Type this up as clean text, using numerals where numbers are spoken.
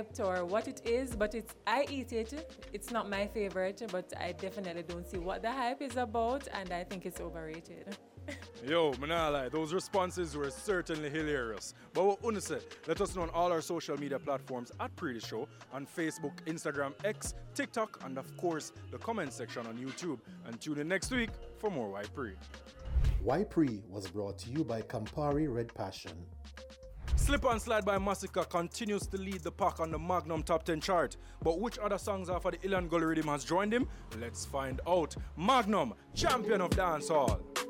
hyped or what it is, but I eat it. It's not my favorite, but I definitely don't see what the hype is about, and I think it's overrated. Yo, man, I lie. Those responses were certainly hilarious. But what Una said, let us know on all our social media platforms at Pretty Show, on Facebook, Instagram, X, TikTok, and of course, the comment section on YouTube. And tune in next week for more Why Pre. Why Pre was brought to you by Campari Red Passion. Slip and Slide by Massacre continues to lead the pack on the Magnum Top 10 chart. But which other songs after the Ilan Gully Rhythm has joined him? Let's find out. Magnum, champion of dancehall.